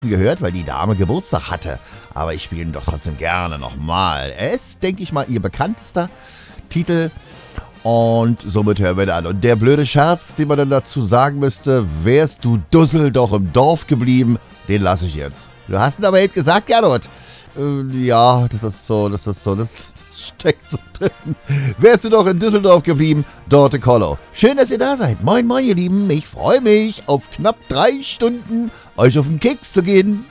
gehört, weil die Dame Geburtstag hatte. Aber ich spiele ihn doch trotzdem gerne nochmal. Er ist, denke ich mal, ihr bekanntester Titel. Und somit hören wir ihn an. Und der blöde Scherz, den man dann dazu sagen müsste, wärst du Dussel doch im Dorf geblieben, den lasse ich jetzt. Du hast ihn aber eben gesagt, Gernot. Ja, das steckt so drin. Wärst du doch in Düsseldorf geblieben, Dorte Kollo. Schön, dass ihr da seid. Moin, moin, ihr Lieben. Ich freue mich, auf knapp 3 Stunden euch auf den Keks zu gehen.